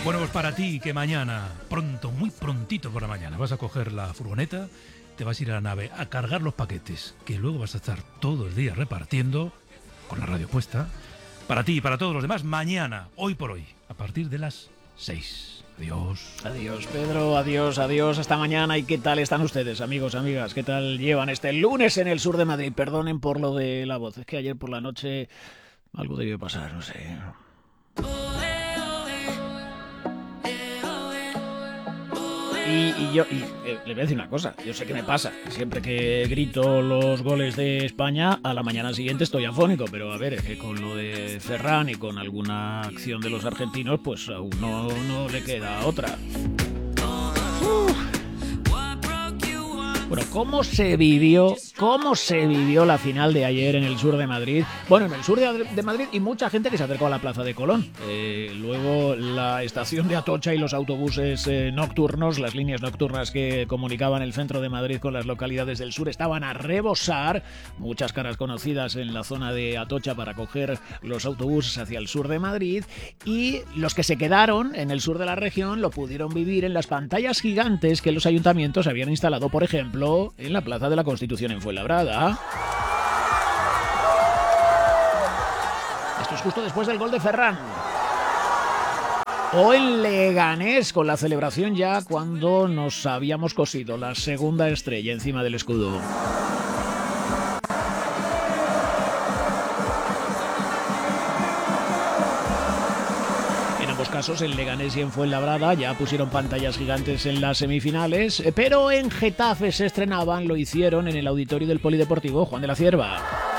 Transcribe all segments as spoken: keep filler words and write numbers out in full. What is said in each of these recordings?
Bueno, pues para ti que mañana, pronto, muy prontito por la mañana, vas a coger la furgoneta, te vas a ir a la nave a cargar los paquetes, que luego vas a estar todo el día repartiendo, con la radio puesta, para ti y para todos los demás, mañana, hoy por hoy, a partir de las seis. Adiós. Adiós, Pedro, adiós, adiós, hasta mañana. ¿Y qué tal están ustedes, amigos, amigas? ¿Qué tal llevan este lunes en el sur de Madrid? Perdonen por lo de la voz, es que ayer por la noche algo debió pasar, no sé. Y, y yo, y, eh, le voy a decir una cosa, yo sé que me pasa, siempre que grito los goles de España, a la mañana siguiente estoy afónico, pero a ver, es que con lo de Ferran y con alguna acción de los argentinos, pues a uno no le queda otra. Uf. Bueno, ¿cómo se vivió, cómo se vivió la final de ayer en el sur de Madrid? Bueno, en el sur de, de Madrid y mucha gente que se acercó a la Plaza de Colón. Eh, luego la estación de Atocha y los autobuses eh, nocturnos, las líneas nocturnas que comunicaban el centro de Madrid con las localidades del sur estaban a rebosar. Muchas caras conocidas en la zona de Atocha para coger los autobuses hacia el sur de Madrid. Y los que se quedaron en el sur de la región lo pudieron vivir en las pantallas gigantes que los ayuntamientos habían instalado, por ejemplo, en la Plaza de la Constitución en Fuenlabrada. Esto es justo después del gol de Ferran. O en Leganés, con la celebración ya cuando nos habíamos cosido la segunda estrella encima del escudo. Casos en Leganés y en Fuenlabrada ya pusieron pantallas gigantes en las semifinales, pero en Getafe se estrenaban, lo hicieron en el auditorio del Polideportivo Juan de la Cierva.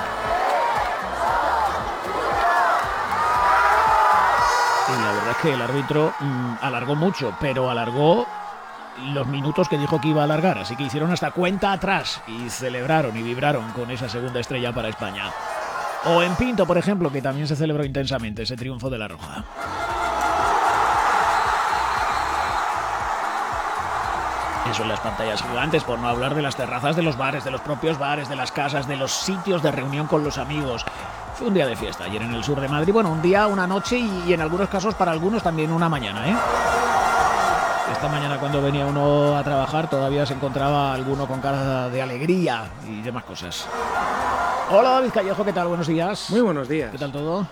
Y la verdad es que el árbitro mmm, alargó mucho, pero alargó los minutos que dijo que iba a alargar, así que hicieron hasta cuenta atrás y celebraron y vibraron con esa segunda estrella para España. O en Pinto, por ejemplo, que también se celebró intensamente ese triunfo de la Roja. Eso en las pantallas gigantes, por no hablar de las terrazas de los bares, de los propios bares, de las casas, de los sitios de reunión con los amigos. Fue un día de fiesta ayer en el sur de Madrid. Bueno, un día, una noche y, y en algunos casos para algunos también una mañana, ¿eh? Esta mañana cuando venía uno a trabajar todavía se encontraba alguno con cara de alegría y demás cosas. Hola David Callejo, ¿qué tal? Buenos días. Muy buenos días. ¿Qué tal todo?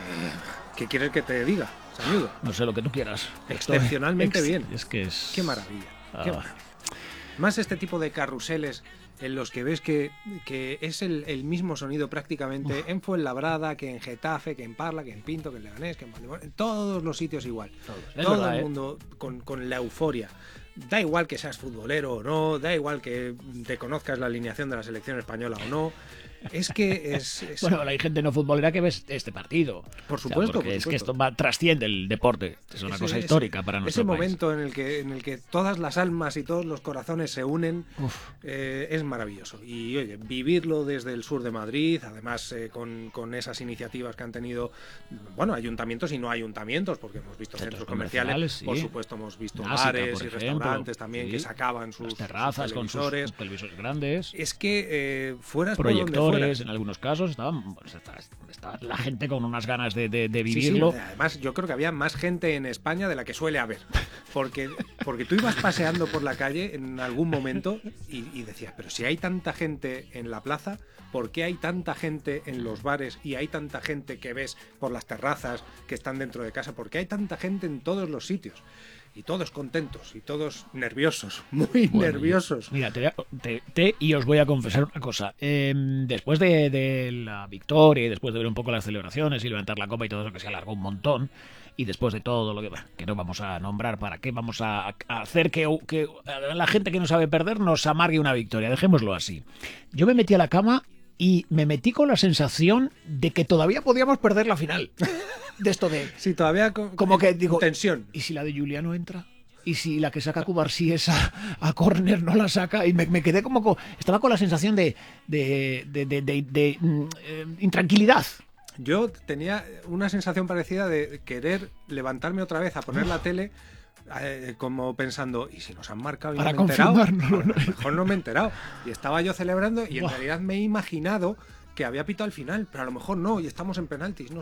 ¿Qué quieres que te diga, amigo? No sé, lo que tú quieras. Excepcionalmente Ex- bien. Es que es... Qué maravilla. Ah. Qué maravilla. Más este tipo de carruseles en los que ves que, que es el, el mismo sonido prácticamente Uf. en Fuenlabrada, que en Getafe, que en Parla, que en Pinto, que en Leganés, que en Valdemoro, en todos los sitios igual. Todos. Todo verdad, el mundo ¿eh? con, con la euforia. Da igual que seas futbolero o no, da igual que te conozcas la alineación de la selección española o no. Es que es, es... Bueno, hay gente no futbolera que ve este partido. Por supuesto, o sea, porque por es supuesto. que esto va, trasciende el deporte. Es una ese, cosa histórica ese, para nuestro ese país. momento en el que en el que todas las almas y todos los corazones se unen eh, es maravilloso. Y oye, vivirlo desde el sur de Madrid, además eh, con, con esas iniciativas que han tenido, bueno, ayuntamientos y no ayuntamientos, porque hemos visto centros, centros comerciales, comerciales sí. Por supuesto hemos visto Násica, bares y ejemplo, restaurantes también sí. que sacaban sus, las terrazas sus televisores. con sus televisores grandes. Es que eh, fueras proyectores por donde fueras, en algunos casos. Casos estaban, pues, estaba, estaba la gente con unas ganas de, de, de vivirlo. Sí, sí. Además, yo creo que había más gente en España de la que suele haber. Porque, porque tú ibas paseando por la calle en algún momento y, y decías, pero si hay tanta gente en la plaza, ¿por qué hay tanta gente en los bares y hay tanta gente que ves por las terrazas que están dentro de casa? ¿Por qué hay tanta gente en todos los sitios? Y todos contentos y todos nerviosos, muy bueno, nerviosos. Yo, mira, te, te, te y os voy a confesar una cosa. Eh, después de, de la victoria y después de ver un poco las celebraciones y levantar la copa y todo eso que se alargó un montón, y después de todo lo que, que no vamos a nombrar, ¿para qué vamos a, a hacer que, que la gente que no sabe perder nos amargue una victoria? Dejémoslo así. Yo me metí a la cama y me metí con la sensación de que todavía podíamos perder la final. De esto de... Sí, todavía con, como que digo, tensión. ¿Y si la de Julián no entra? ¿Y si la que saca Cubarsí es a, a córner no la saca? Y me, me quedé como... Con, estaba con la sensación de, de, de, de, de, de, de eh, intranquilidad. Yo tenía una sensación parecida de querer levantarme otra vez a poner la tele... Eh, como pensando, ¿y si nos han marcado y Para no me he enterado? No, no, no, mejor no me he enterado. Y estaba yo celebrando y en Buah. realidad me he imaginado que había pitado al final, pero a lo mejor no, y estamos en penaltis, no sé.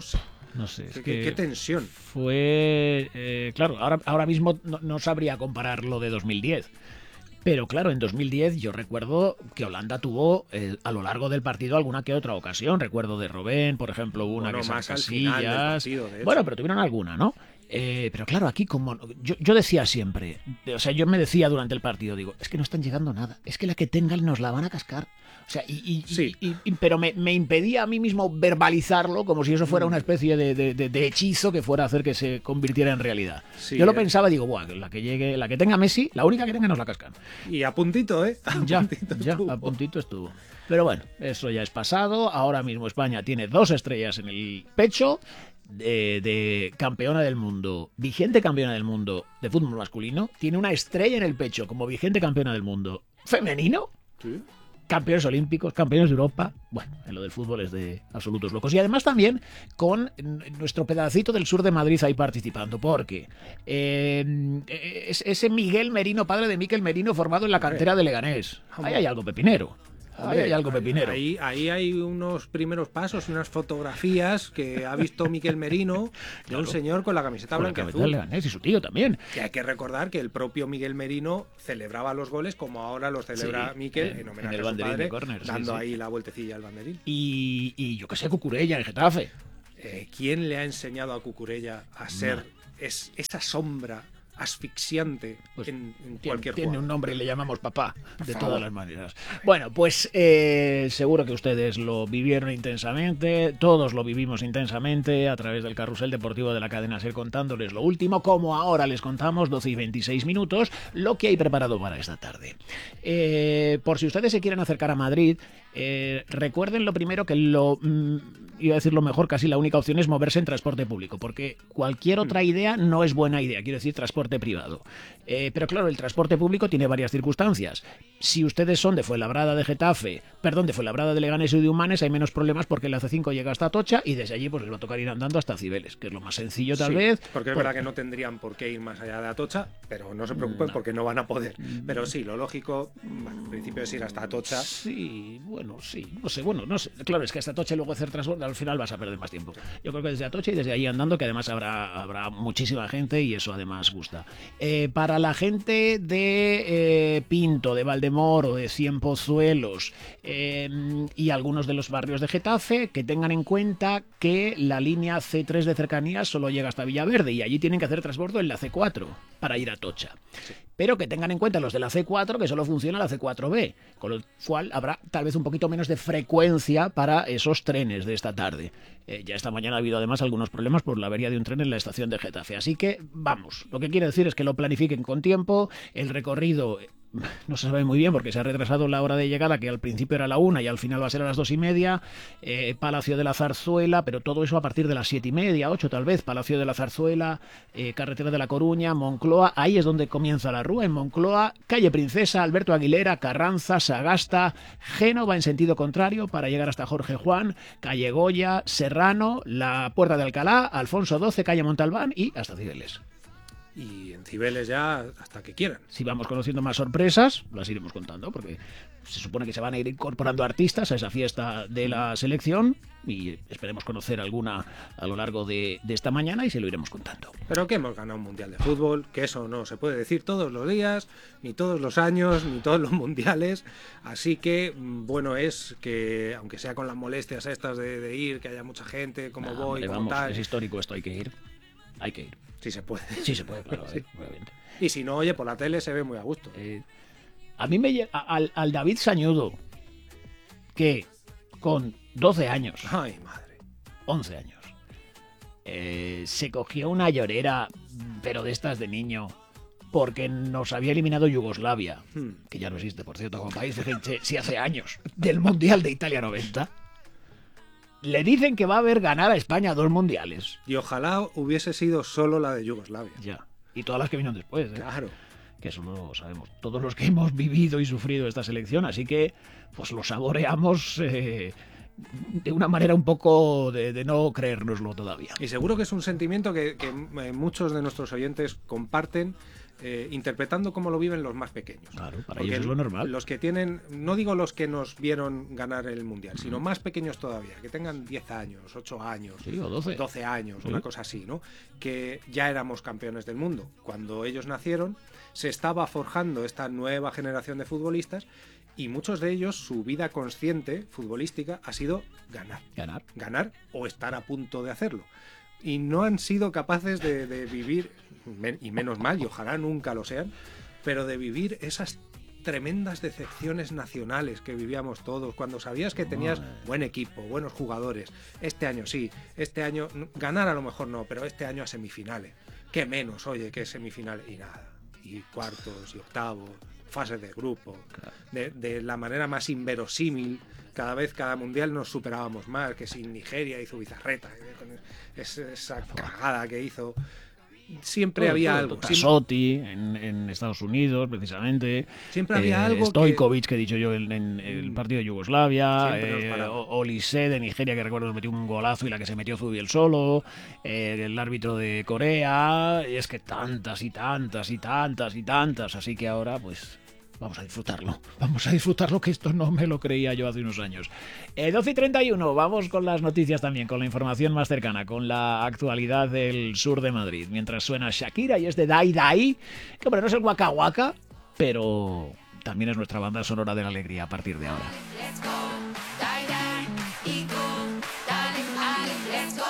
No sé. Es qué, que qué tensión. Fue... Eh, claro, ahora, ahora mismo no, no sabría comparar lo de dos mil diez. Pero claro, en dos mil diez yo recuerdo que Holanda tuvo eh, a lo largo del partido alguna que otra ocasión. Recuerdo de Robben, por ejemplo, una bueno, que más saca al final del Casillas. partido, de hecho. Bueno, pero tuvieron alguna, ¿no? Eh, pero claro, aquí como... Yo, yo decía siempre, o sea, yo me decía durante el partido, digo, es que no están llegando nada, es que la que tengan nos la van a cascar. O sea, y, y, sí. y, y, pero me, me impedía a mí mismo verbalizarlo como si eso fuera una especie de, de, de, de hechizo que fuera a hacer que se convirtiera en realidad. Sí, yo lo eh. pensaba, digo, buah, la que llegue, la que tenga Messi, la única que tenga nos la cascan. Y a puntito, ¿eh? A ya, puntito ya, estuvo. a puntito estuvo. Pero bueno, eso ya es pasado. Ahora mismo España tiene dos estrellas en el pecho. De, de campeona del mundo, vigente campeona del mundo de fútbol masculino, tiene una estrella en el pecho como vigente campeona del mundo femenino, ¿Sí? campeones olímpicos, campeones de Europa. Bueno, en lo del fútbol es de absolutos locos. Y además también con nuestro pedacito del sur de Madrid ahí participando, porque eh, es, ese Miguel Merino, padre de Miquel Merino, formado en la cantera de Leganés. Ahí hay algo pepinero. Ahí hay algo pepinero. Ahí, ahí hay unos primeros pasos, unas fotografías que ha visto Miquel Merino de Claro. un señor con la camiseta Con la blanca y camiseta del azul. Leganés y su tío también. Que hay que recordar que el propio Miguel Merino celebraba los goles como ahora los celebra Sí, Miquel en- en homenaje en el a su banderín padre, de córner, sí, dando sí. ahí la vueltecilla al banderín. Y, y yo que sé, Cucurella en Getafe. Eh, ¿Quién le ha enseñado a Cucurella a ser es, esa sombra asfixiante Pues en, en Tiene, cualquier tiene jugador? un nombre y le llamamos papá, de favor. todas las maneras. Bueno, pues eh, seguro que ustedes lo vivieron intensamente, todos lo vivimos intensamente a través del carrusel deportivo de la cadena SER, contándoles lo último, como ahora les contamos, doce y veintiséis minutos, lo que hay preparado para esta tarde. Eh, por si ustedes se quieren acercar a Madrid, eh, recuerden lo primero que lo... Mm, iba a decir lo mejor, casi la única opción es moverse en transporte público, porque cualquier otra idea no es buena idea, quiero decir transporte privado. Eh, pero claro, el transporte público tiene varias circunstancias. Si ustedes son de Fuenlabrada, de Getafe, perdón, de Fuenlabrada, de Leganés y de Humanes, hay menos problemas porque la C cinco llega hasta Atocha y desde allí pues les va a tocar ir andando hasta Cibeles, que es lo más sencillo tal Sí, vez. porque es Por- verdad que no tendrían por qué ir más allá de Atocha, pero no se preocupen No. porque no van a poder. Pero sí, lo lógico, bueno, en principio es ir hasta Atocha. Sí, bueno, sí, no sé, bueno, no sé. Claro, es que hasta Atocha y luego hacer transporte, al final vas a perder más tiempo. Yo creo que desde Atocha y desde ahí andando, que además habrá, habrá muchísima gente y eso además gusta. Eh, para la gente de eh, Pinto, de Valdemoro, de Cienpozuelos eh, y algunos de los barrios de Getafe, que tengan en cuenta que la línea C tres de cercanías solo llega hasta Villaverde y allí tienen que hacer transbordo en la C cuatro para ir a Atocha. Pero que tengan en cuenta los de la C cuatro que solo funciona la C cuatro B, con lo cual habrá tal vez un poquito menos de frecuencia para esos trenes de esta tarde. Eh, ya esta mañana ha habido además algunos problemas por la avería de un tren en la estación de Getafe. Así que vamos, lo que quiero decir es que lo planifiquen con tiempo, el recorrido... No se sabe muy bien porque se ha retrasado la hora de llegada, que al principio era la una y al final va a ser a las dos y media. Eh, Palacio de la Zarzuela, pero todo eso a partir de las siete y media, ocho tal vez. Palacio de la Zarzuela, eh, Carretera de la Coruña, Moncloa. Ahí es donde comienza la rúa, en Moncloa. Calle Princesa, Alberto Aguilera, Carranza, Sagasta, Génova en sentido contrario para llegar hasta Jorge Juan, Calle Goya, Serrano, la Puerta de Alcalá, Alfonso doce, Calle Montalbán y hasta Cibeles. Y en Cibeles ya hasta que quieran. Si vamos conociendo más sorpresas, las iremos contando, porque se supone que se van a ir incorporando artistas a esa fiesta de la selección y esperemos conocer alguna a lo largo de, de esta mañana y se lo iremos contando. Pero que hemos ganado un mundial de fútbol, que eso no se puede decir todos los días, ni todos los años, ni todos los mundiales. Así que bueno es que, aunque sea con las molestias estas de, de ir, que haya mucha gente, como Nah, voy, hombre, como vamos, tal, es histórico esto, hay que ir. Hay que ir. si se puede. Sí se puede, claro. Sí. eh, obviamente. Y si no, oye, por la tele se ve muy a gusto. Eh, a mí me llega al, al David Sañudo, que con doce años, Ay, madre. once años, eh, se cogió una llorera, pero de estas de niño, porque nos había eliminado Yugoslavia, Hmm. que ya no existe, por cierto, como país, fíjense, si hace años, del Mundial de Italia noventa. Le dicen que va a haber ganar a España dos mundiales. Y ojalá hubiese sido solo la de Yugoslavia. Ya. Y todas las que vinieron después, ¿eh? Claro. Que eso lo sabemos todos los que hemos vivido y sufrido esta selección, así que pues lo saboreamos eh, de una manera un poco de, de no creérnoslo todavía. Y seguro que es un sentimiento que, que, eh, muchos de nuestros oyentes comparten, eh, interpretando cómo lo viven los más pequeños. Claro, para Porque ellos es lo normal. Los que tienen, no digo los que nos vieron ganar el Mundial, sino más pequeños todavía, que tengan diez años, ocho años, sí, o doce. doce años, Sí. una cosa así, ¿no? Que ya éramos campeones del mundo. Cuando ellos nacieron, se estaba forjando esta nueva generación de futbolistas y muchos de ellos, su vida consciente futbolística ha sido ganar. Ganar. Ganar o estar a punto de hacerlo. Y no han sido capaces de, de vivir, y menos mal, y ojalá nunca lo sean, pero de vivir esas tremendas decepciones nacionales que vivíamos todos, cuando sabías que tenías buen equipo, buenos jugadores. Este año sí, este año, ganar a lo mejor no, pero este año a semifinales. ¿Qué menos, oye, que semifinales? Y nada, y cuartos y octavos, fases de grupo, de, de la manera más inverosímil. Cada vez, cada mundial nos superábamos más, que si Nigeria hizo bizarreta, con esa cagada que hizo. Siempre Todo, había todo, algo. Tassotti en, en Estados Unidos, precisamente. Siempre había eh, algo. Stojkovic, que... que he dicho yo en, en el partido de Yugoslavia. Eh, o, Olise de Nigeria, que recuerdo nos metió un golazo y la que se metió Zubiel solo. Eh, el árbitro de Corea. Y es que tantas y tantas y tantas y tantas. Así que ahora, pues. Vamos a disfrutarlo, vamos a disfrutarlo, que esto no me lo creía yo hace unos años. Eh, doce y treinta y uno, vamos con las noticias también, con la información más cercana, con la actualidad del sur de Madrid. Mientras suena Shakira y es de Dai Dai, que bueno, no es el Waka Waka, pero también es nuestra banda sonora de la alegría a partir de ahora. Let's go, Dai Dai, y go, darling, darling, let's go.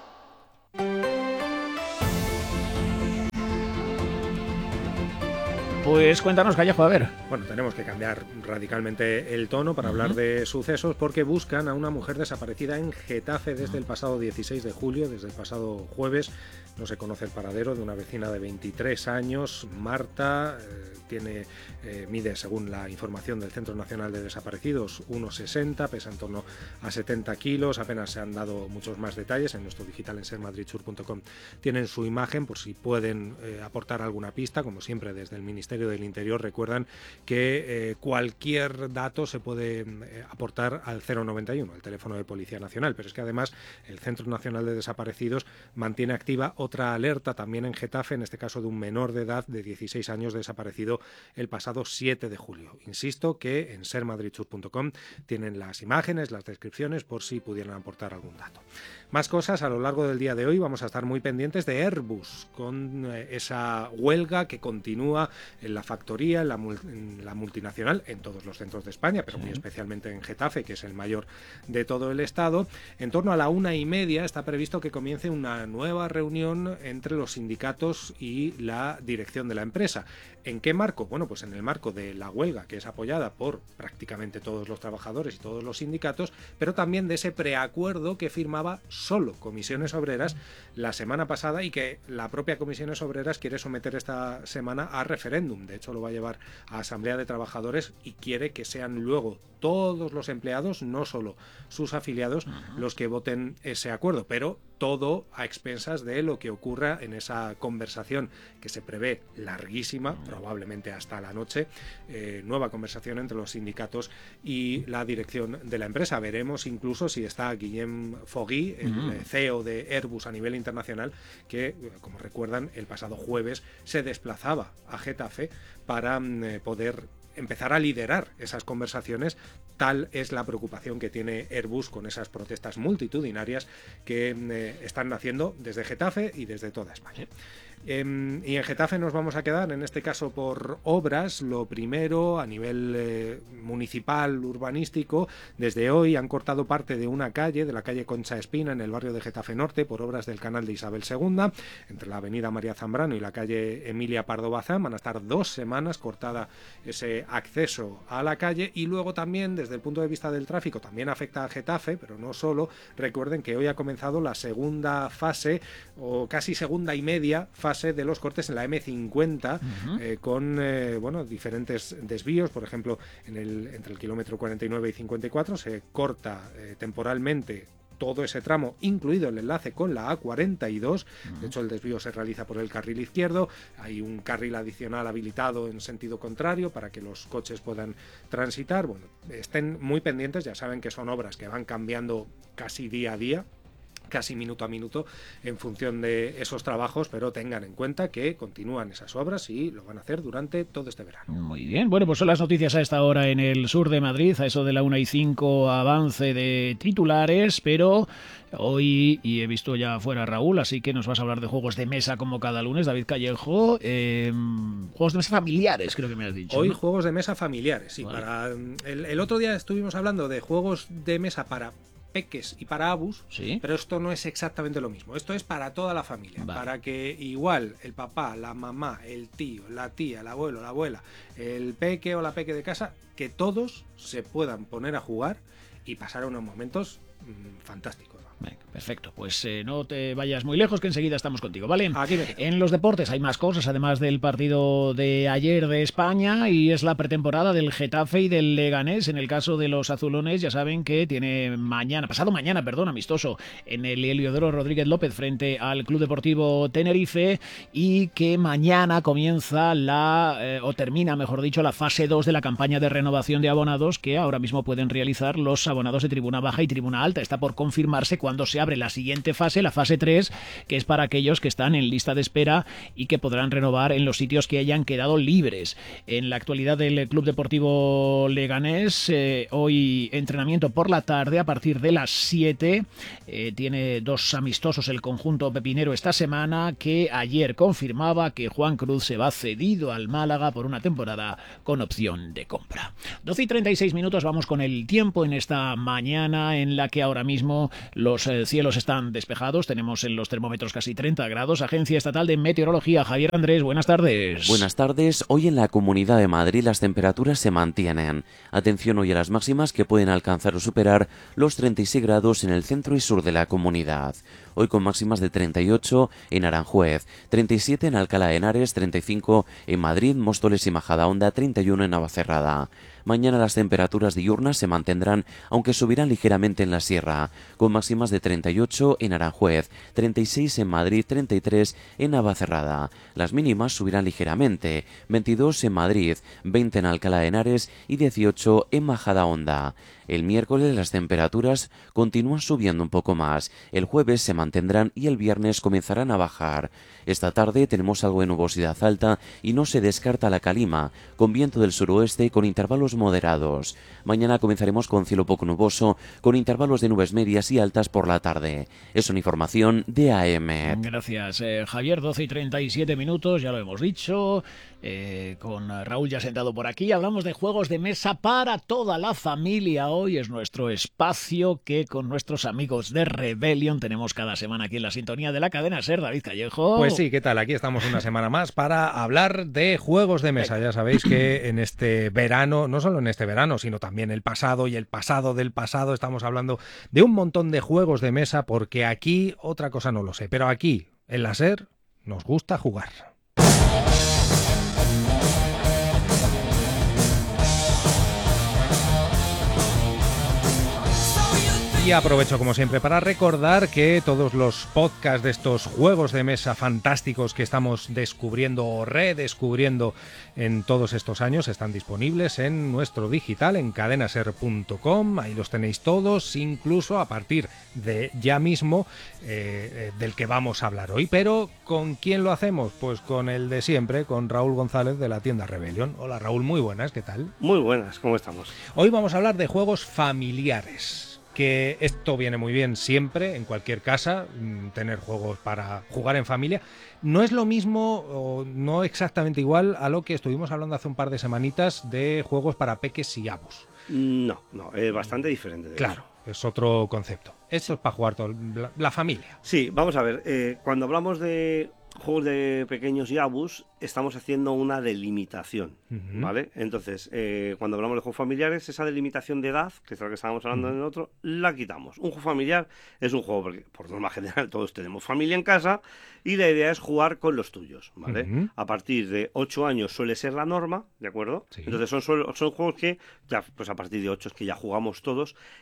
Pues cuéntanos, Callejo, a ver. Bueno, tenemos que cambiar radicalmente el tono para uh-huh. hablar de sucesos, porque buscan a una mujer desaparecida en Getafe desde el pasado dieciséis de julio, desde el pasado jueves. No se conoce el paradero de una vecina de veintitrés años, Marta. Eh, tiene, eh, mide, según la información del Centro Nacional de Desaparecidos, uno sesenta, pesa en torno a setenta kilos. Apenas se han dado muchos más detalles. En nuestro digital en ser madrid sur punto com tienen su imagen por si pueden eh, aportar alguna pista. Como siempre, desde el Ministerio del Interior recuerdan que eh, cualquier dato se puede eh, aportar al cero noventa y uno, el teléfono de Policía Nacional, pero es que además el Centro Nacional de Desaparecidos mantiene activa otra alerta también en Getafe, en este caso de un menor de edad de dieciséis años desaparecido el pasado siete de julio. Insisto que en ser madrid sur punto com tienen las imágenes, las descripciones, por si pudieran aportar algún dato. Más cosas a lo largo del día de hoy. Vamos a estar muy pendientes de Airbus, con eh, esa huelga que continúa en la factoría, en la, en la multinacional, en todos los centros de España, pero sí. muy especialmente en Getafe, que es el mayor de todo el estado. En torno a la una y media está previsto que comience una nueva reunión entre los sindicatos y la dirección de la empresa. ¿En qué marco? Bueno, pues en el marco de la huelga, que es apoyada por prácticamente todos los trabajadores y todos los sindicatos, pero también de ese preacuerdo que firmaba solo Comisiones Obreras la semana pasada y que la propia Comisiones Obreras quiere someter esta semana a referéndum. De hecho, lo va a llevar a Asamblea de Trabajadores y quiere que sean luego todos los empleados, no solo sus afiliados, uh-huh. los que voten ese acuerdo, pero todo a expensas de lo que ocurra en esa conversación que se prevé larguísima, probablemente hasta la noche, eh, nueva conversación entre los sindicatos y la dirección de la empresa. Veremos incluso si está Guillem Fogui, el uh-huh. C E O de Airbus a nivel internacional, que, como recuerdan, el pasado jueves se desplazaba a Getafe para eh, poder empezar a liderar esas conversaciones. Tal es la preocupación que tiene Airbus con esas protestas multitudinarias que eh, están naciendo desde Getafe y desde toda España. Eh, y en Getafe nos vamos a quedar, en este caso, por obras. Lo primero, a nivel eh, municipal, urbanístico, desde hoy han cortado parte de una calle, de la calle Concha Espina, en el barrio de Getafe Norte, por obras del canal de Isabel segunda, entre la avenida María Zambrano y la calle Emilia Pardo Bazán. Van a estar dos semanas cortada ese acceso a la calle. Y luego también, desde el punto de vista del tráfico, también afecta a Getafe, pero no solo. Recuerden que hoy ha comenzado la segunda fase, o casi segunda y media fase, de los cortes en la eme cincuenta, uh-huh. eh, con eh, bueno, diferentes desvíos. Por ejemplo, en el, entre el kilómetro cuarenta y nueve y cincuenta y cuatro se corta eh, temporalmente todo ese tramo, incluido el enlace con la A cuarenta y dos. Uh-huh. De hecho, el desvío se realiza por el carril izquierdo. Hay un carril adicional habilitado en sentido contrario para que los coches puedan transitar. Bueno, estén muy pendientes, ya saben que son obras que van cambiando casi día a día, casi minuto a minuto en función de esos trabajos, pero tengan en cuenta que continúan esas obras y lo van a hacer durante todo este verano. Muy bien, bueno, pues son las noticias a esta hora en el sur de Madrid, a eso de la una y cinco, avance de titulares, pero hoy, y he visto ya afuera a Raúl, así que nos vas a hablar de juegos de mesa como cada lunes, David Callejo, eh, juegos de mesa familiares, creo que me has dicho. Hoy ¿no? juegos de mesa familiares, sí, Vale. para el, el otro día estuvimos hablando de juegos de mesa para peques y para abus, Sí. pero esto no es exactamente lo mismo. Esto es para toda la familia, Vale. para que igual el papá, la mamá, el tío, la tía, el abuelo, la abuela, el peque o la peque de casa, que todos se puedan poner a jugar y pasar unos momentos mmm, fantásticos. Venga, perfecto, pues eh, no te vayas muy lejos que enseguida estamos contigo, ¿vale? Aquí me quedo. En los deportes hay más cosas, además del partido de ayer de España, y es la pretemporada del Getafe y del Leganés. En el caso de los azulones, ya saben que tiene mañana, pasado mañana, perdón, amistoso, en el Heliodoro Rodríguez López frente al Club Deportivo Tenerife, y que mañana comienza la, eh, o termina, mejor dicho, la fase dos de la campaña de renovación de abonados que ahora mismo pueden realizar los abonados de tribuna baja y tribuna alta. Está por confirmarse cuando se abre la siguiente fase, la fase tres, que es para aquellos que están en lista de espera y que podrán renovar en los sitios que hayan quedado libres. En la actualidad del Club Deportivo Leganés, eh, hoy entrenamiento por la tarde a partir de las siete. Eh, tiene dos amistosos el conjunto pepinero esta semana, que ayer confirmaba que Juan Cruz se va cedido al Málaga por una temporada con opción de compra. doce y treinta y seis minutos, vamos con el tiempo en esta mañana en la que ahora mismo los eh, cielos están despejados, tenemos en los termómetros casi treinta grados. Agencia Estatal de Meteorología, Javier Andrés, buenas tardes. Buenas tardes. Hoy en la Comunidad de Madrid las temperaturas se mantienen. Atención hoy a las máximas, que pueden alcanzar o superar los treinta y seis grados en el centro y sur de la comunidad. Hoy con máximas de treinta y ocho en Aranjuez, treinta y siete en Alcalá de Henares, treinta y cinco en Madrid, Móstoles y Majadahonda, treinta y uno en Navacerrada. Mañana las temperaturas diurnas se mantendrán, aunque subirán ligeramente en la sierra, con máximas de treinta y ocho en Aranjuez, treinta y seis en Madrid, treinta y tres en Navacerrada. Las mínimas subirán ligeramente, veintidós en Madrid, veinte en Alcalá de Henares y dieciocho en Majadahonda. El miércoles las temperaturas continúan subiendo un poco más, el jueves se mantendrán y el viernes comenzarán a bajar. Esta tarde tenemos algo de nubosidad alta y no se descarta la calima, con viento del suroeste con intervalos moderados. Mañana comenzaremos con cielo poco nuboso, con intervalos de nubes medias y altas por la tarde. Es una información de A M. Gracias, eh, Javier. doce y treinta y siete minutos, ya lo hemos dicho. Eh, con Raúl ya sentado por aquí, hablamos de juegos de mesa para toda la familia. Hoy es nuestro espacio que con nuestros amigos de Rebellion tenemos cada semana aquí en la sintonía de la cadena SER. David Callejo. Pues sí, ¿qué tal? Aquí estamos una semana más para hablar de juegos de mesa. Ya sabéis que en este verano, no solo en este verano, sino también el pasado y el pasado del pasado, estamos hablando de un montón de juegos de mesa, porque aquí, otra cosa no lo sé, pero aquí, en la SER, nos gusta jugar. Y aprovecho como siempre para recordar que todos los podcasts de estos juegos de mesa fantásticos que estamos descubriendo o redescubriendo en todos estos años están disponibles en nuestro digital, en cadenaser punto com. Ahí los tenéis todos, incluso a partir de ya mismo eh, del que vamos a hablar hoy. Pero ¿con quién lo hacemos? Pues con el de siempre, con Raúl González de la tienda Rebellion. Hola Raúl, muy buenas, ¿qué tal? Muy buenas, ¿cómo estamos? Hoy vamos a hablar de juegos familiares. Que esto viene muy bien siempre, en cualquier casa, tener juegos para jugar en familia. No es lo mismo, o no exactamente igual, a lo que estuvimos hablando hace un par de semanitas de juegos para peques y abus. No, no, es bastante diferente de Claro, eso. es otro concepto. Esto es para jugar todo, la, la familia. Sí, vamos a ver, eh, cuando hablamos de juegos de pequeños y abus, estamos haciendo una delimitación, Uh-huh. ¿vale? Entonces, eh, cuando hablamos de juegos familiares, esa delimitación de edad, que es lo que estábamos hablando Uh-huh. en el otro, la quitamos. Un juego familiar es un juego, porque por norma general todos tenemos familia en casa, y la idea es jugar con los tuyos, ¿vale? Uh-huh. A partir de ocho años suele ser la norma, ¿de acuerdo? Sí. Entonces son, son, son juegos que, ya, pues a partir de ocho es que ya jugamos todos,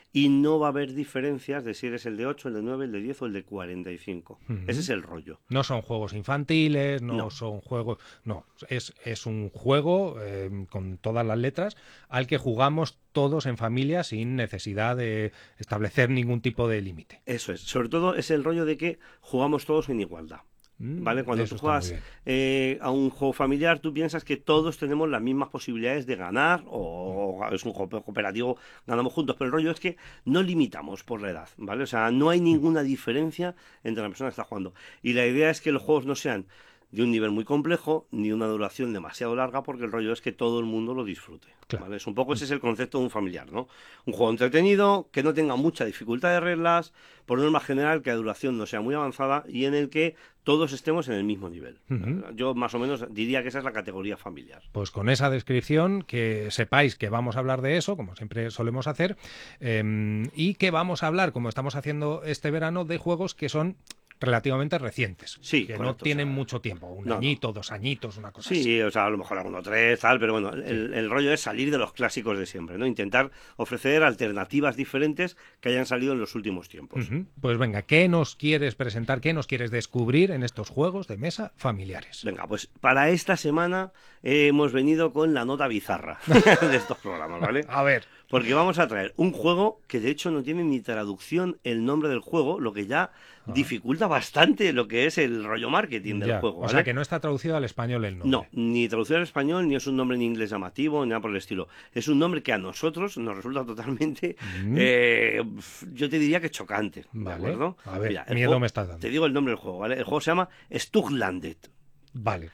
y no va a haber diferencias de si eres el de ocho, el de nueve, el de diez o el de cuarenta y cinco. Ujú. Ese es el rollo. No son juegos infantiles, no, No. son juegos... No, es, es un juego eh, con todas las letras al que jugamos todos en familia sin necesidad de establecer ningún tipo de límite. Eso es. Sobre todo es el rollo de que jugamos todos en igualdad. Mm, ¿Vale? Cuando eso tú está muy juegas bien. eh, a un juego familiar, tú piensas que todos tenemos las mismas posibilidades de ganar, o, o es un juego cooperativo, ganamos juntos, pero el rollo es que no limitamos por la edad, ¿vale? O sea, no hay ninguna diferencia entre la persona que está jugando. Y la idea es que los juegos no sean de un nivel muy complejo, ni una duración demasiado larga, porque el rollo es que todo el mundo lo disfrute. Claro. ¿Vale? Es un poco ese es el concepto de un familiar, ¿no? Un juego entretenido, que no tenga mucha dificultad de reglas, por norma general que la duración no sea muy avanzada y en el que todos estemos en el mismo nivel. Ujú. Yo más o menos diría que esa es la categoría familiar. Pues con esa descripción, que sepáis que vamos a hablar de eso, como siempre solemos hacer, eh, y que vamos a hablar, como estamos haciendo este verano, de juegos que son relativamente recientes, Sí, que no correcto, tienen o sea, mucho tiempo, un no, no. añito, dos añitos, una cosa así. Sí, o sea, a lo mejor alguno tres, tal, pero bueno, el, el rollo es salir de los clásicos de siempre, ¿no? Intentar ofrecer alternativas diferentes que hayan salido en los últimos tiempos. Ujú. Pues venga, ¿qué nos quieres presentar, qué nos quieres descubrir en estos juegos de mesa familiares? Venga, pues para esta semana eh, hemos venido con la nota bizarra de estos programas, ¿vale? A ver. Porque vamos a traer un juego que de hecho no tiene ni traducción el nombre del juego, lo que ya dificulta bastante lo que es el rollo marketing del Ya, juego, o ¿vale? sea, que no está traducido al español el nombre. No, ni traducido al español, ni es un nombre en inglés llamativo, ni nada por el estilo. Es un nombre que a nosotros nos resulta totalmente, Mm. eh, yo te diría que chocante, ¿de Vale. acuerdo? A ver, Mira, el miedo juego- me estás dando. Te digo el nombre del juego, ¿vale? El juego se llama Stuglandet. Vale.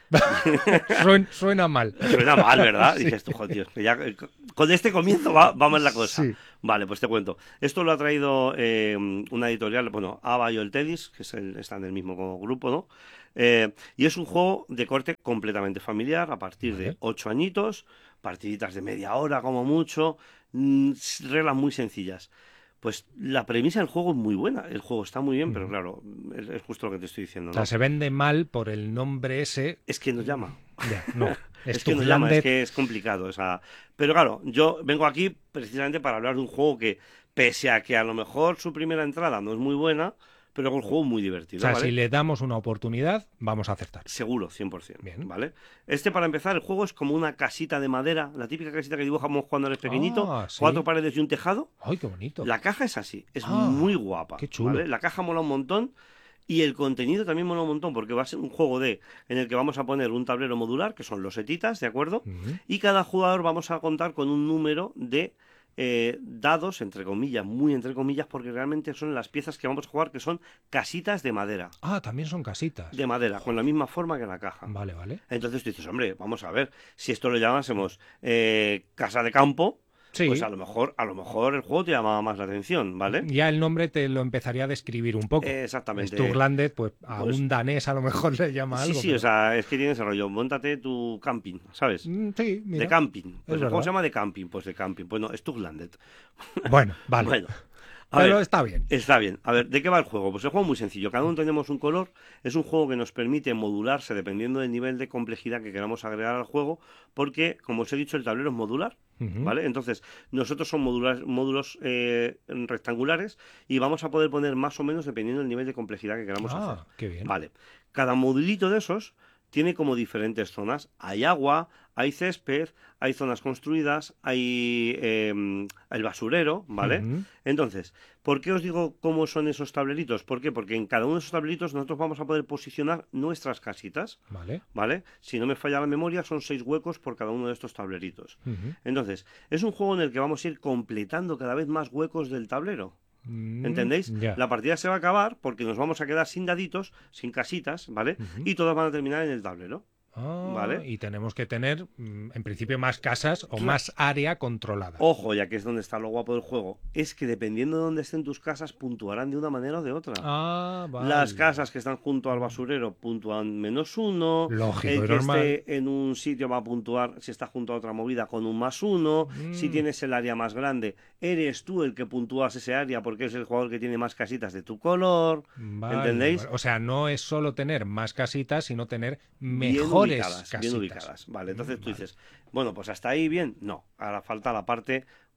suena, suena mal. Suena mal, ¿verdad? Sí. Dices tú, joder, tío, que ya, eh, con este comienzo va, va mal la cosa. Sí. Vale, pues te cuento. Esto lo ha traído eh, una editorial, bueno, Ava y Oltedis, que es el, están en el mismo grupo, ¿no? Eh, y es un juego de corte completamente familiar, a partir Vale. de ocho añitos, partiditas de media hora como mucho, mm, reglas muy sencillas. Pues la premisa del juego es muy buena, el juego está muy bien, pero claro, es, es justo lo que te estoy diciendo, O ¿no? sea, se vende mal por el nombre ese. Es que nos llama. Ya, no. Es que nos llama, Stuglandet. es que es complicado. O sea, pero claro, yo vengo aquí precisamente para hablar de un juego que, pese a que a lo mejor su primera entrada no es muy buena, pero es un juego muy divertido. O sea, ¿vale? si le damos una oportunidad, vamos a acertar. Seguro, cien por ciento. Bien. ¿Vale? Este, para empezar, el juego es como una casita de madera, la típica casita que dibujamos cuando eres pequeñito, Ah, sí. cuatro paredes y un tejado. ¡Ay, qué bonito! La caja es así, es Ah, muy guapa. qué chulo. ¿vale? La caja mola un montón y el contenido también mola un montón porque va a ser un juego de en el que vamos a poner un tablero modular, que son losetitas, ¿de acuerdo? Ujú. Y cada jugador vamos a contar con un número de eh, dados, entre comillas, muy entre comillas, porque realmente son las piezas que vamos a jugar, que son casitas de madera. Ah, también son casitas. De madera, con la misma forma que la caja. Vale, vale. Entonces tú dices, hombre, vamos a ver, si esto lo llamásemos eh, casa de campo, Sí. pues a lo mejor, a lo mejor el juego te llamaba más la atención, ¿vale? Ya el nombre te lo empezaría a describir un poco. Eh, exactamente. Stuglandet, pues a Pues- un danés a lo mejor le llama Sí, algo. sí, pero- o sea, es que tiene ese rollo, móntate tu camping, ¿sabes? Mm, sí, mira. De camping. Pues Es el juego verdad. se llama de camping, pues de camping. Pues no, Stuglandet. Bueno, vale. Bueno, a pero ver, está bien. está bien. A ver, ¿de qué va el juego? Pues el juego es muy sencillo. Cada uno tenemos un color. Es un juego que nos permite modularse dependiendo del nivel de complejidad que queramos agregar al juego, porque, como os he dicho, el tablero es modular. Ujú. ¿Vale? Entonces, nosotros son modular- módulos eh, rectangulares y vamos a poder poner más o menos dependiendo del nivel de complejidad que queramos Ah, hacer. qué bien. Vale. Cada modulito de esos tiene como diferentes zonas. Hay agua, hay césped, hay zonas construidas, hay eh, el basurero, ¿vale? Ujú. Entonces, ¿por qué os digo cómo son esos tableritos? ¿Por qué? Porque en cada uno de esos tableritos nosotros vamos a poder posicionar nuestras casitas, Vale. ¿vale? Si no me falla la memoria, son seis huecos por cada uno de estos tableritos. Ujú. Entonces, es un juego en el que vamos a ir completando cada vez más huecos del tablero. Mm, ¿Entendéis? ya. La partida se va a acabar porque nos vamos a quedar sin daditos, sin casitas, ¿vale? Ujú. Y todas van a terminar en el tablero. Ah, Vale. Y tenemos que tener, mm, en principio, más casas o Claro. más área controlada. Ojo, ya que es donde está lo guapo del juego, es que dependiendo de dónde estén tus casas, puntuarán de una manera o de otra. Ah, vale. Las casas que están junto al basurero puntúan menos uno. Lógico, El y que normal. esté en un sitio va a puntuar si está junto a otra movida con un más uno. Si Mm. tienes el área más grande, eres tú el que puntúas ese área porque es el jugador que tiene más casitas de tu color. Vale, ¿Entendéis? vale. O sea, no es solo tener más casitas, sino tener Bien mejores ubicadas, casitas. bien ubicadas. Vale, entonces Mm, tú vale. dices, bueno, pues hasta ahí bien. No, ahora falta la parte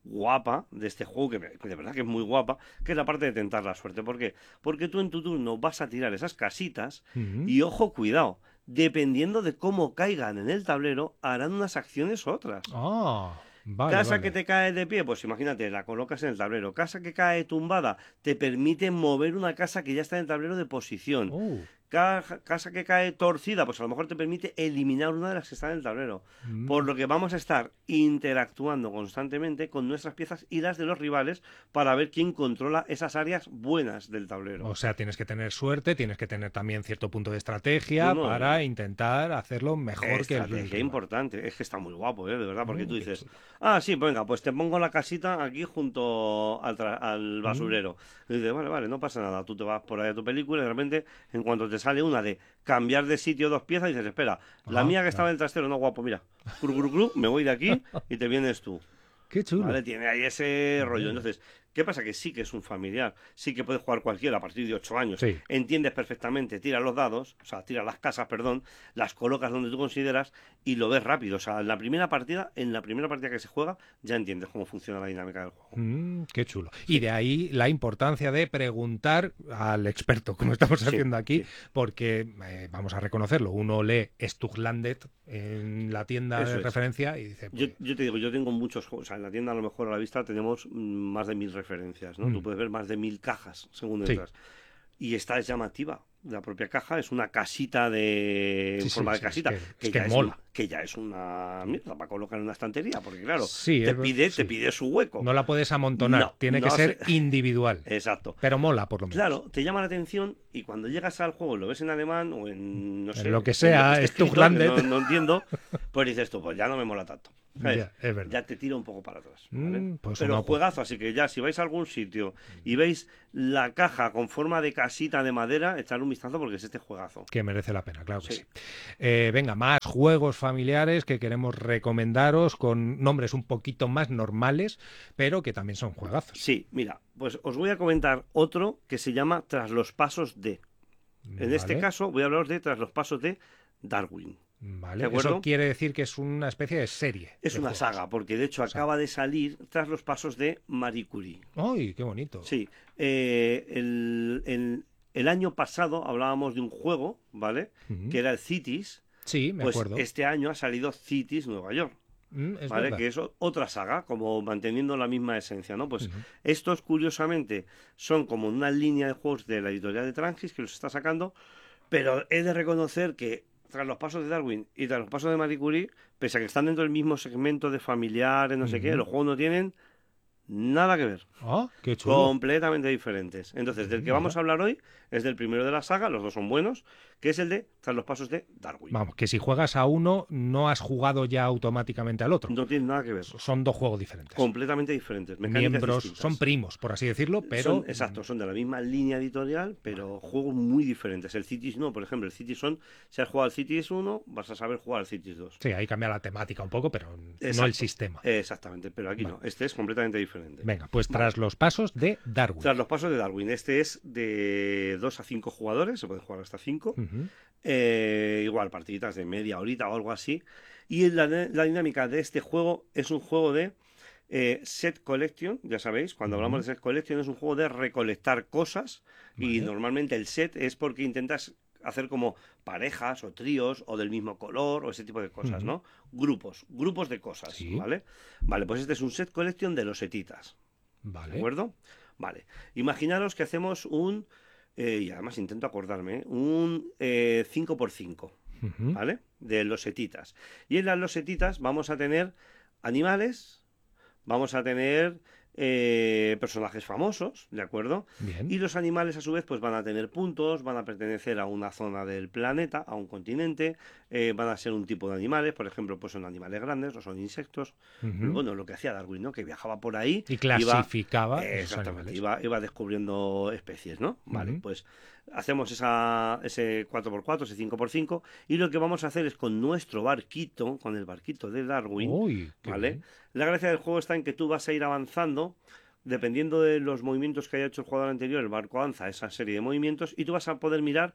guapa de este juego, que, me- que de verdad que es muy guapa, que es la parte de tentar la suerte. ¿Por qué? Porque tú en tu turno vas a tirar esas casitas Ujú. y, ojo, cuidado, dependiendo de cómo caigan en el tablero, harán unas acciones u otras. Ah, vale, Casa vale. que te cae de pie, pues imagínate, la colocas en el tablero. Casa que cae tumbada, te permite mover una casa que ya está en el tablero de posición. Oh, Caja- casa que cae torcida, pues a lo mejor te permite eliminar una de las que están en el tablero. mm. Por lo que vamos a estar interactuando constantemente con nuestras piezas y las de los rivales para ver quién controla esas áreas buenas del tablero. O sea, tienes que tener suerte, tienes que tener también cierto punto de estrategia No, no, para intentar hacerlo mejor que el Estrategia rival. importante, es que está muy guapo, ¿eh? De verdad, porque Mm, tú qué dices, chulo. ah, sí, venga, pues te pongo la casita aquí junto al, tra- Mm. al basurero. Y dices, vale, vale, no pasa nada, tú te vas por ahí a tu película y de repente, en cuanto te sale una de cambiar de sitio dos piezas, dices, espera, la Ah, mía que claro. estaba en el trastero, no, guapo, mira, cru, cru, cru, me voy de aquí y te vienes tú. Qué chulo. ¿Vale? Tiene ahí ese rollo. Bien. Entonces, ¿qué pasa? Que sí que es un familiar, sí que puede jugar cualquiera a partir de ocho años. Sí. Entiendes perfectamente, tiras los dados, o sea, tiras las casas, perdón, las colocas donde tú consideras y lo ves rápido. O sea, en la primera partida, en la primera partida que se juega, ya entiendes cómo funciona la dinámica del juego. Mm, qué chulo. Y de ahí la importancia de preguntar al experto, como estamos Sí, haciendo aquí, sí. porque eh, vamos a reconocerlo, uno lee Stuglandet en la tienda Eso de es. referencia y dice, Yo, pues, yo te digo, yo tengo muchos juegos, o sea, en la tienda a lo mejor a la vista tenemos mm, más de mil referencias, ¿no? Mm. Tú puedes ver más de mil cajas según Sí. entras. Y esta es llamativa. La propia caja es una casita de Sí, en sí, forma de sí, casita, es que- que, es que ya mola. Es, que ya es una mierda para colocar en una estantería, porque claro, Sí, te es ver- pide, sí. te pide su hueco. no la puedes amontonar, No, tiene que no ser se- individual, Exacto. pero mola por lo menos. Claro, te llama la atención y cuando llegas al juego lo ves en alemán o en no En sé, lo que en sea, esté escrito, Stuglandet. que no, no entiendo, pues dices tú, pues ya no me mola tanto. ¿sabes? Ya, es verdad. Ya te tira un poco para atrás. ¿vale? Mm, pues Pero una- juegazo, así que ya si vais a algún sitio y veis la caja con forma de casita de madera, echadle un vistazo porque es este juegazo. Que merece la pena, claro que sí. Sí. Eh, venga, más juegos familiares que queremos recomendaros con nombres un poquito más normales, pero que también son juegazos. Sí, mira, pues os voy a comentar otro que se llama Tras los pasos de. En este Vale, caso voy a hablaros de Tras los pasos de Darwin. vale. ¿de acuerdo? Eso quiere decir que es una especie de serie. Es de una juegos. saga, porque de hecho acaba de salir Tras los pasos de Marie Curie. ¡Ay, qué bonito! Sí, eh, el, el- el año pasado hablábamos de un juego, ¿vale? Ujú. Que era el Cities. Sí, me Pues acuerdo. este año ha salido Cities Nueva York, Mm, es ¿vale? verdad. Que es o- otra saga, como manteniendo la misma esencia, ¿no? Pues Ujú. estos, curiosamente, son como una línea de juegos de la editorial de Trangis que los está sacando, pero he de reconocer que Tras los pasos de Darwin y Tras los pasos de Marie Curie, pese a que están dentro del mismo segmento de familiares, no sé qué, Ujú. los juegos no tienen nada que ver. Ah, qué chulo. Completamente diferentes. Entonces, del que Mira. vamos a hablar hoy es del primero de la saga, los dos son buenos, que es el de Tras los pasos de Darwin. Vamos, que si juegas a uno, no has jugado ya automáticamente al otro. No tiene nada que ver. Son dos juegos diferentes. Completamente diferentes. Mecánicas Miembros, distintas. son primos, por así decirlo, pero... Son- exacto, son de la misma línea editorial, pero juegos muy diferentes. El Cities no, por ejemplo, el Cities son, si has jugado al Cities uno, vas a saber jugar al Cities dos. Sí, ahí cambia la temática un poco, pero no Exacto. el sistema. Exactamente, pero aquí Vale. no. Este es completamente diferente. Venga, pues Vale. tras los pasos de Darwin. Tras los pasos de Darwin, este es de dos a cinco jugadores, se puede jugar hasta cinco. Ujú. Eh, igual, partiditas de media horita o algo así. Y la, la dinámica de este juego es un juego de eh, set collection, ya sabéis, cuando Ujú. hablamos de set collection es un juego de recolectar cosas y Vale. normalmente el set es porque intentas hacer como parejas o tríos o del mismo color o ese tipo de cosas, Ujú. ¿no? Grupos, grupos de cosas, Sí. ¿vale? Vale, pues este es un set collection de los setitas. ¿De Vale. acuerdo? Vale. Imaginaros que hacemos un, eh, y además intento acordarme, ¿eh? un eh, cinco por cinco, Ujú. ¿vale? De losetitas. Y en las losetitas vamos a tener animales, vamos a tener eh, personajes famosos, ¿de acuerdo? Bien. Y los animales a su vez pues van a tener puntos, van a pertenecer a una zona del planeta, a un continente, eh, van a ser un tipo de animales, por ejemplo, pues son animales grandes o son insectos. Ujú. Bueno, lo que hacía Darwin, ¿no? Que viajaba por ahí Y iba- clasificaba eh, esos exactamente, animales. iba, iba descubriendo especies, ¿no? Vale, Ujú. pues hacemos esa, ese cuatro por cuatro, ese cinco por cinco, y lo que vamos a hacer es con nuestro barquito, con el barquito de Darwin, Uy, qué ¿vale? bien. La gracia del juego está en que tú vas a ir avanzando, dependiendo de los movimientos que haya hecho el jugador anterior, el barco avanza esa serie de movimientos, y tú vas a poder mirar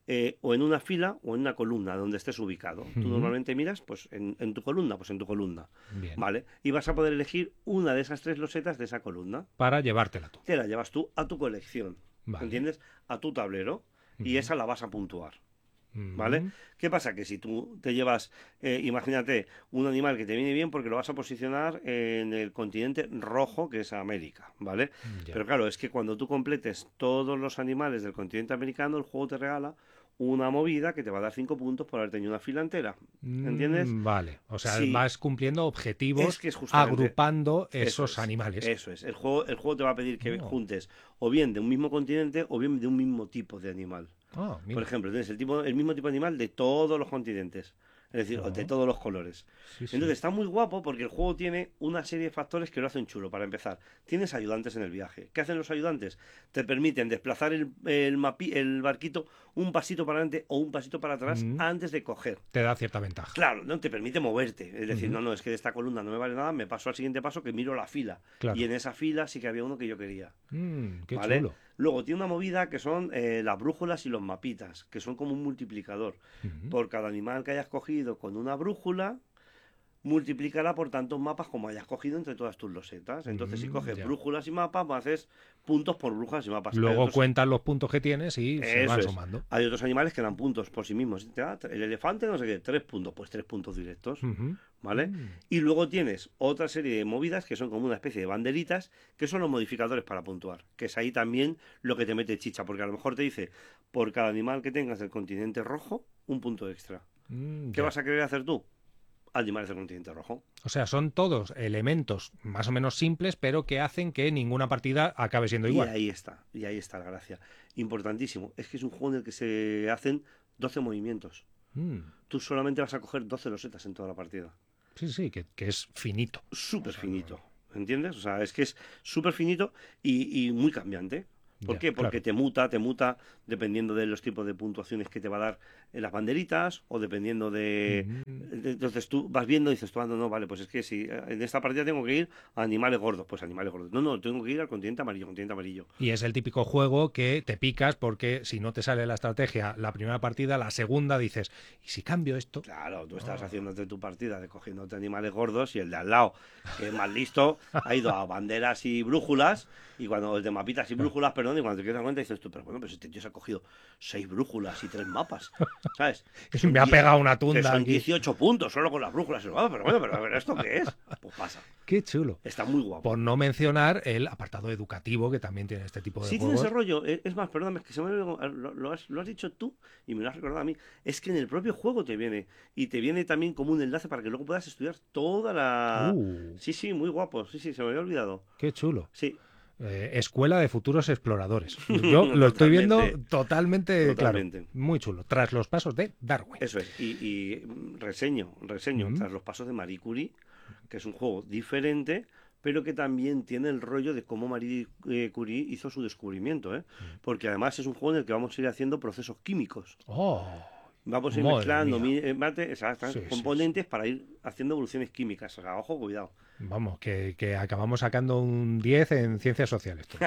eh, o en una fila o en una columna donde estés ubicado. Tú Ujú. normalmente miras pues en, en tu columna, pues en tu columna, Bien. ¿vale? Y vas a poder elegir una de esas tres losetas de esa columna. Para llevártela tú. Te la llevas tú a tu colección, Vale. ¿entiendes? A tu tablero y Ujú. esa la vas a puntuar. Ujú. ¿Vale? ¿Qué pasa? Que si tú te llevas, eh, imagínate, un animal que te viene bien porque lo vas a posicionar en el continente rojo, que es América, ¿vale? Ya. Pero claro, es que cuando tú completes todos los animales del continente americano, el juego te regala una movida que te va a dar cinco puntos por haber tenido una fila entera. ¿Entiendes? Mm, vale. O sea, Sí. vas cumpliendo objetivos Es que es justamente- agrupando Eso esos es, animales. Eso es. El juego, el juego te va a pedir que Oh. juntes o bien de un mismo continente o bien de un mismo tipo de animal. Ah, mira. Por ejemplo, tienes el, tipo, el mismo tipo de animal de todos los continentes. Es decir, Oh. de todos los colores. Sí, sí. Entonces está muy guapo porque el juego tiene una serie de factores que lo hacen chulo. Para empezar, tienes ayudantes en el viaje. ¿Qué hacen los ayudantes? Te permiten desplazar el, el, mapi- el barquito un pasito para adelante o un pasito para atrás Mm. antes de coger. Te da cierta ventaja. Claro, no te permite moverte. Es decir, Ujú. no, no, es que de esta columna no me vale nada, me paso al siguiente paso que miro la fila. Claro. Y en esa fila sí que había uno que yo quería. Mm, qué ¿Vale? chulo. Luego tiene una movida que son eh, las brújulas y los mapitas, que son como un multiplicador. Ujú. Por cada animal que hayas cogido con una brújula, multiplícala por tantos mapas como hayas cogido entre todas tus losetas. Entonces, si Mm, coges ya. brújulas y mapas, pues haces puntos por brújulas y mapas. Hay Luego otros- cuentan los puntos que tienes y se Eso van es. sumando. Hay otros animales que dan puntos por sí mismos. Te da el elefante, no sé qué, tres puntos, pues tres puntos directos. Ujú. ¿Vale? Mm. Y luego tienes otra serie de movidas que son como una especie de banderitas, que son los modificadores para puntuar. Que es ahí también lo que te mete chicha, porque a lo mejor te dice, por cada animal que tengas del continente rojo, un punto extra. Mm, ¿Qué ya. vas a querer hacer tú? Animales del continente rojo. O sea, son todos elementos más o menos simples, pero que hacen que ninguna partida acabe siendo Y igual. ahí está, y ahí está la gracia. Importantísimo, es que es un juego en el que se hacen doce movimientos. Mm. Tú solamente vas a coger doce losetas en toda la partida. Sí, sí, que, que es finito. Súper O sea, finito, ¿entiendes? O sea, es que es súper finito y, y muy cambiante. ¿Por Ya, qué? Porque claro. te muta, te muta dependiendo de los tipos de puntuaciones que te va a dar en las banderitas o dependiendo de... Mm. de- Entonces tú vas viendo y dices, tú, ah, no, no, vale, pues es que si eh, en esta partida tengo que ir a animales gordos, pues animales gordos. No, no, tengo que ir al continente amarillo, continente amarillo. Y es el típico juego que te picas porque si no te sale la estrategia la primera partida, la segunda dices, ¿y si cambio esto? Claro, tú estás Ah. haciéndote tu partida de cogiéndote animales gordos y el de al lado, que es más listo, ha ido a banderas y brújulas, y cuando el de mapitas y brújulas, perdón, y cuando te quieres dar cuenta dices tú, pero bueno, pero este tío se ha cogido seis brújulas y tres mapas, ¿sabes? Que son Me ha die- pegado una que tunda son aquí. dieciocho puntos solo con las brújulas. Y digo, "Ah, pero bueno, pero, pero ¿esto qué es? Pues pasa, Qué chulo. está muy guapo. Por no mencionar el apartado educativo que también tiene este tipo de Sí tiene juegos. ese rollo, eh, es más, perdóname, es que se me olvidó, lo, lo has, lo has dicho tú y me lo has recordado a mí, es que en el propio juego te viene, y te viene también como un enlace para que luego puedas estudiar toda la... Uh, Sí, sí, muy guapo, sí, sí, se me había olvidado. qué chulo. Sí, Eh, Escuela de Futuros Exploradores. Yo lo estoy viendo Totalmente. totalmente, Totalmente. claro. Muy chulo. Tras los pasos de Darwin. eso es. Y, y, mm, reseño, reseño, Mm. tras los pasos de Marie Curie, que es un juego diferente, pero que también tiene el rollo de cómo Marie eh, Curie hizo su descubrimiento, ¿eh? Mm. Porque además es un juego en el que vamos a ir haciendo procesos químicos. Oh, Vamos a ir Madre mezclando mía. mi- eh, mate- exacto, Sí, sí, componentes para ir haciendo evoluciones químicas. O sea, ojo, cuidado. vamos, que, que acabamos sacando un diez en ciencias sociales. todos.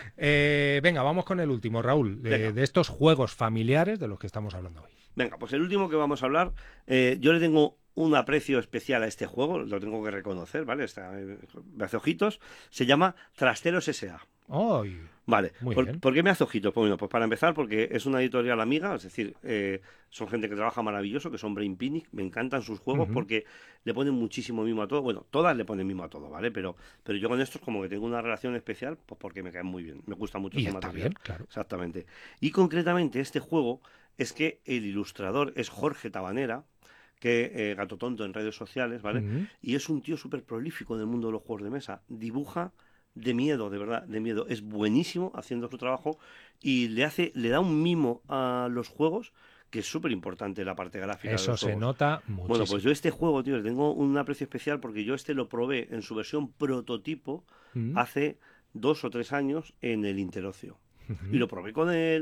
Eh, venga, vamos con el último, Raúl. de- Venga. de estos juegos familiares de los que estamos hablando hoy. Venga, pues el último que vamos a hablar, eh, yo le tengo un aprecio especial a este juego, lo tengo que reconocer, ¿vale? Está, eh, me hace ojitos. Se llama Trasteros S A ¡Ay! Vale, Muy ¿Por, bien. ¿por qué me hace ojitos? Pues, bueno, pues para empezar, porque es una editorial amiga, es decir, eh, son gente que trabaja maravilloso, que son Brain Pinic, me encantan sus juegos Ujú. porque le ponen muchísimo mimo a todo, bueno, todas le ponen mimo a todo, ¿vale? Pero, pero yo con estos como que tengo una relación especial, pues porque me caen muy bien, me gusta mucho Y su está material. bien, claro. Exactamente. Y concretamente este juego es que el ilustrador es Jorge Tabanera, que eh, gato tonto en redes sociales, ¿vale? Ujú. Y es un tío súper prolífico en el mundo de los juegos de mesa. Dibuja de miedo, de verdad, de miedo. Es buenísimo haciendo su trabajo y le hace, le da un mimo a los juegos que es súper importante la parte gráfica. de Eso los se juegos. nota muchísimo. Bueno, pues yo este juego, tío, le tengo un aprecio especial porque yo este lo probé en su versión prototipo Mm. hace dos o tres años en el Interocio. Ujú. Y lo probé con él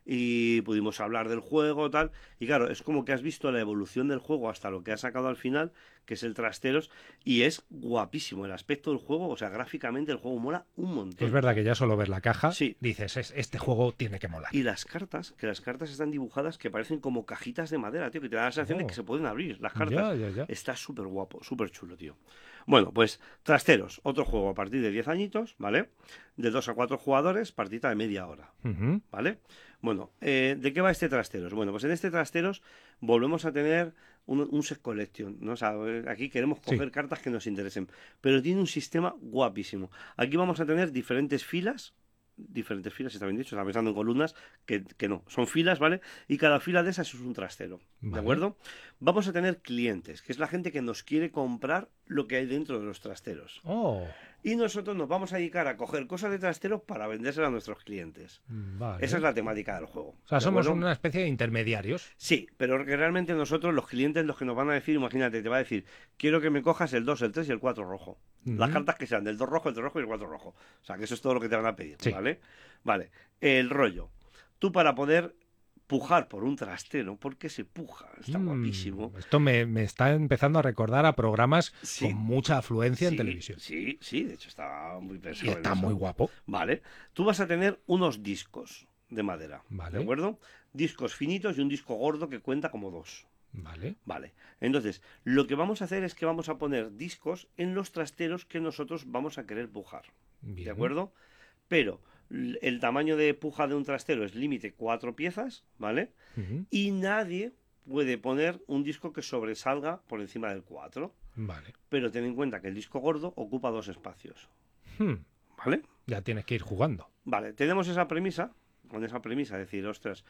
y pudimos hablar del juego, tal. Y claro, es como que has visto la evolución del juego hasta lo que ha sacado al final, que es el Trasteros, y es guapísimo el aspecto del juego, o sea, gráficamente el juego mola un montón. Es verdad que ya solo ver la caja, Sí. dices, "Es- este juego tiene que molar". Y las cartas, que las cartas están dibujadas que parecen como cajitas de madera, tío, que te da la sensación de Oh. que se pueden abrir las cartas. Ya, ya, ya. Está súper guapo, súper chulo, tío. Bueno, pues Trasteros, otro juego a partir de diez añitos, ¿vale? De dos a cuatro jugadores, partida de media hora, Ujú. ¿vale? Bueno, eh, ¿de qué va este Trasteros? Bueno, pues en este Trasteros volvemos a tener un, un set collection, ¿no? O sea, eh, aquí queremos Sí. coger cartas que nos interesen, pero tiene un sistema guapísimo. Aquí vamos a tener diferentes filas, diferentes filas, está bien dicho, está pensando en columnas, que, que no, son filas, ¿vale? Y cada fila de esas es un trastero, ¿de Vale. acuerdo? Vamos a tener clientes, que es la gente que nos quiere comprar lo que hay dentro de los trasteros. Oh, Y nosotros nos vamos a dedicar a coger cosas de trasteros para vendérselas a nuestros clientes. vale. Esa es la temática del juego. O sea, ¿de somos acuerdo? una especie de intermediarios. Sí, pero que realmente nosotros, los clientes, los que nos van a decir, imagínate, te va a decir, quiero que me cojas el dos, el tres y el cuatro rojo. Las Ujú. cartas que sean del dos rojo, el tres rojo y el cuatro rojo. O sea, que eso es todo lo que te van a pedir, Sí. ¿vale? Vale, el rollo. Tú para poder pujar por un trastero, porque se puja, está Mm, guapísimo. Esto me, me está empezando a recordar a programas Sí. con mucha afluencia en Sí, televisión. Sí, sí, de hecho está muy Y pensado en está eso. muy guapo. Vale, tú vas a tener unos discos de madera, Vale. ¿de acuerdo? Discos finitos y un disco gordo que cuenta como dos. Vale. Vale, entonces, lo que vamos a hacer es que vamos a poner discos en los trasteros que nosotros vamos a querer pujar, Bien. ¿de acuerdo? Pero l- el tamaño de puja de un trastero es límite cuatro piezas, ¿vale? Ujú. Y nadie puede poner un disco que sobresalga por encima del cuatro, Vale. pero ten en cuenta que el disco gordo ocupa dos espacios, Hmm, ¿vale? Ya tienes que ir jugando. Vale, tenemos esa premisa, con esa premisa, decir, ostras,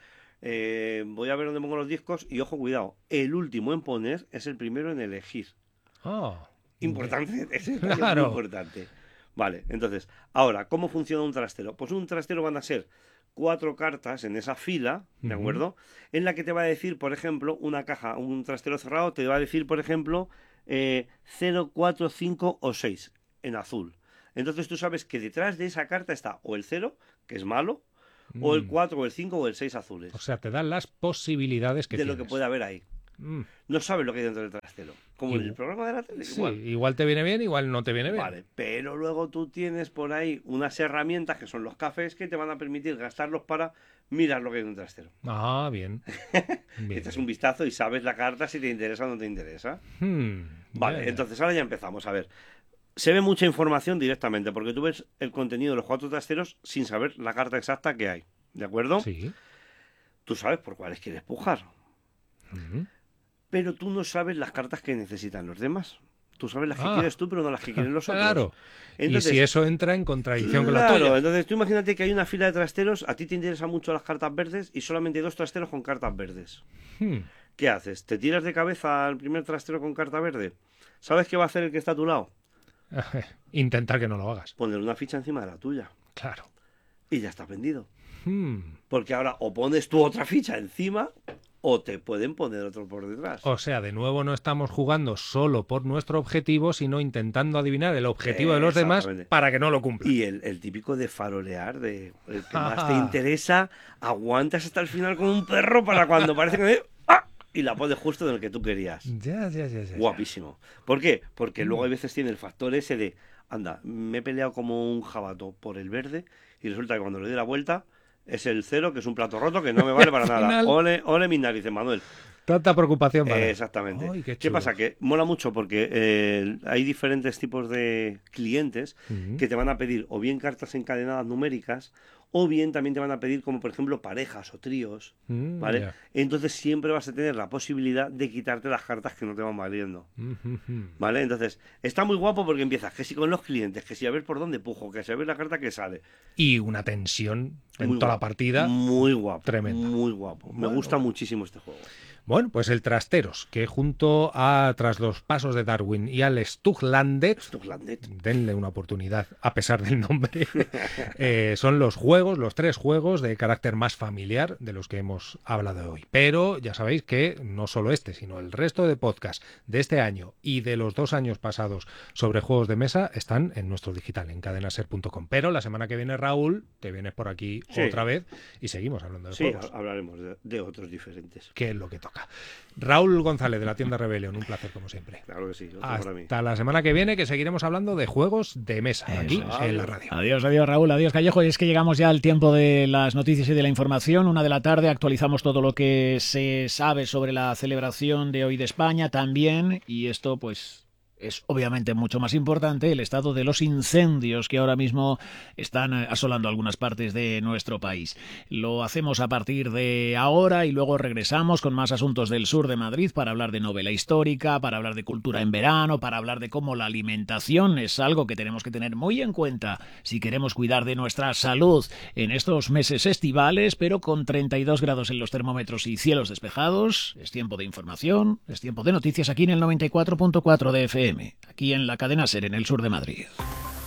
eh, voy a ver dónde pongo los discos y ojo, cuidado, el último en poner es el primero en elegir. Ah, Importante, ese es Claro. muy importante. Vale, entonces, ahora, ¿cómo funciona un trastero? Pues un trastero van a ser cuatro cartas en esa fila, ¿de Ujú. acuerdo? En la que te va a decir, por ejemplo, una caja, un trastero cerrado, te va a decir, por ejemplo, eh, cero, cuatro, cinco o seis en azul. Entonces tú sabes que detrás de esa carta está o el cero, que es malo, o el Mm. cuatro, o el cinco o el seis azules. O sea, te dan las posibilidades que de tienes. lo que puede haber ahí. Mm. No sabes lo que hay dentro del trastero. Como en Igual- el programa de la tele. Sí, igual. igual te viene bien, igual no te viene bien. Vale, pero luego tú tienes por ahí unas herramientas que son los cafés que te van a permitir gastarlos para mirar lo que hay en un trastero. Ah, bien. Bien. Echas un vistazo y sabes la carta si te interesa o no te interesa. Hmm, Vale, ya, ya. entonces ahora ya empezamos. A ver, se ve mucha información directamente porque tú ves el contenido de los cuatro trasteros sin saber la carta exacta que hay. ¿De acuerdo? Sí. Tú sabes por cuáles quieres pujar, Ujú. pero tú no sabes las cartas que necesitan los demás. Tú sabes las que Ah. quieres tú, pero no las que quieren los otros. Claro. Entonces, y si eso entra en contradicción con la claro, tuya. entonces tú imagínate que hay una fila de trasteros, a ti te interesan mucho las cartas verdes y solamente hay dos trasteros con cartas verdes. Hmm. ¿Qué haces? ¿Te tiras de cabeza al primer trastero con carta verde? ¿Sabes qué va a hacer el que está a tu lado? Intentar que no lo hagas. Poner una ficha encima de la tuya. Claro. Y ya está vendido. Hmm. Porque ahora o pones tú otra ficha encima o te pueden poner otro por detrás. O sea, de nuevo no estamos jugando solo por nuestro objetivo, sino intentando adivinar el objetivo de los demás Exactamente. para que no lo cumplan. Y el, el típico de farolear, de el que más Ah. te interesa, aguantas hasta el final como un perro para cuando parece que... ¡Ah! Y la pones justo en el que tú querías. Ya, ya, ya, ya. Guapísimo. ¿Por qué? Porque Mm. luego hay veces tiene el factor ese de, anda, me he peleado como un jabato por el verde y resulta que cuando le doy la vuelta es el cero, que es un plato roto que no me vale para Al nada. final- Ole, ole mis narices, Manuel. Tanta preocupación, vale. Eh, exactamente. Ay, qué qué chulo. pasa? Que mola mucho porque eh, hay diferentes tipos de clientes Ujú. que te van a pedir o bien cartas encadenadas numéricas o bien también te van a pedir como por ejemplo parejas o tríos, Mm, ¿vale? ya. Entonces siempre vas a tener la posibilidad de quitarte las cartas que no te van valiendo. Ujú. ¿Vale? Entonces, está muy guapo porque empiezas que si con los clientes, que si a ver por dónde pujo, que si a ver la carta que sale. Y una tensión en Muy toda la guapo, partida. Muy guapo. tremenda. Muy guapo. Me Bueno, gusta bueno. muchísimo este juego. Bueno, pues el Trasteros, que junto a Tras los Pasos de Darwin y al Stuglandet, Stuglandet. denle una oportunidad a pesar del nombre, eh, son los juegos, los tres juegos de carácter más familiar de los que hemos hablado hoy. Pero ya sabéis que no solo este, sino el resto de podcasts de este año y de los dos años pasados sobre juegos de mesa están en nuestro digital, en cadenaser punto com. Pero la semana que viene, Raúl, te vienes por aquí Sí. otra vez y seguimos hablando de Sí, juegos. hablaremos de, de otros diferentes. Que es lo que toca. Raúl González, de la tienda Rebellion, un placer como siempre. Claro que sí, otro para mí. Hasta la semana que viene, que seguiremos hablando de juegos de mesa aquí es. en la radio. Adiós, adiós Raúl, adiós Callejo. Y es que llegamos ya al tiempo de las noticias y de la información. Una de la tarde actualizamos todo lo que se sabe sobre la celebración de hoy de España también. Y esto pues es obviamente mucho más importante, el estado de los incendios que ahora mismo están asolando algunas partes de nuestro país. Lo hacemos a partir de ahora y luego regresamos con más asuntos del sur de Madrid para hablar de novela histórica, para hablar de cultura en verano, para hablar de cómo la alimentación es algo que tenemos que tener muy en cuenta si queremos cuidar de nuestra salud en estos meses estivales, pero con treinta y dos grados en los termómetros y cielos despejados. Es tiempo de información, es tiempo de noticias aquí en el noventa y cuatro punto cuatro de F M, aquí en la cadena SER en el sur de Madrid.